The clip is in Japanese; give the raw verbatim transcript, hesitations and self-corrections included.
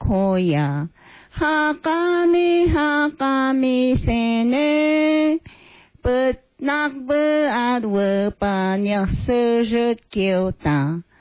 hoya. Hakami hakami sene. Bật nạc bơ át vơ bà nhạc sơ rớt kiêu ta.